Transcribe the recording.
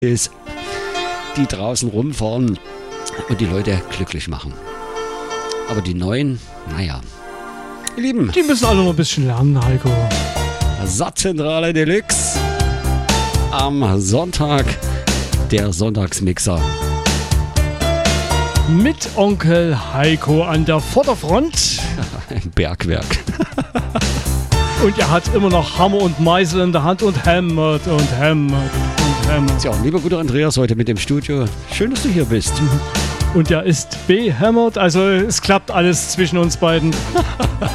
ist, die draußen rumfahren und die Leute glücklich machen. Aber die Neuen, naja, ihr Lieben. Die müssen alle noch ein bisschen lernen, Heiko. Satzzentrale Deluxe am Sonntag, der Sonntagsmixer. Mit Onkel Heiko an der Vorderfront. Ein Bergwerk. Und er hat immer noch Hammer und Meißel in der Hand und hämmert und hämmert und hämmert. Ja, lieber guter Andreas, heute mit dem Studio. Schön, dass du hier bist. Und er ist behämmert, also es klappt alles zwischen uns beiden.